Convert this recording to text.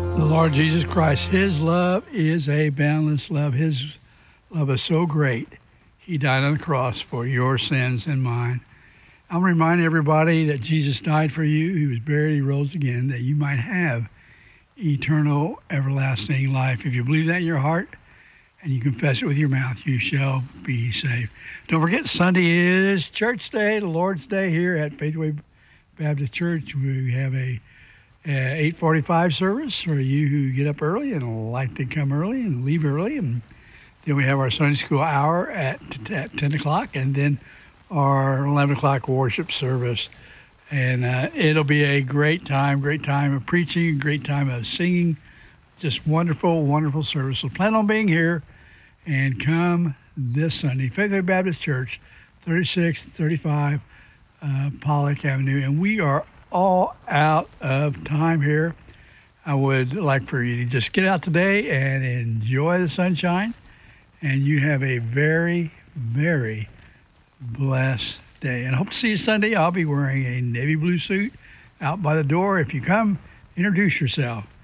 The Lord Jesus Christ, His love is a boundless love. His love is so great. He died on the cross for your sins and mine. I'll remind everybody that Jesus died for you. He was buried, He rose again, that you might have eternal, everlasting life. If you believe that in your heart and you confess it with your mouth, you shall be saved. Don't forget, Sunday is Church Day, the Lord's Day here at Faithway Baptist Church. We have a 8:45 service for you who get up early and like to come early and leave early. And then we have our Sunday school hour at 10 o'clock, and then our 11 o'clock worship service. And it'll be a great time of preaching, great time of singing. Just wonderful, wonderful service. So plan on being here and come this Sunday. Faithway Baptist Church, 3635 Pollock Avenue. And we are all out of time here. I would like for you to just get out today and enjoy the sunshine. And you have a very, very blessed day. And I hope to see you Sunday. I'll be wearing a navy blue suit out by the door. If you come, introduce yourself.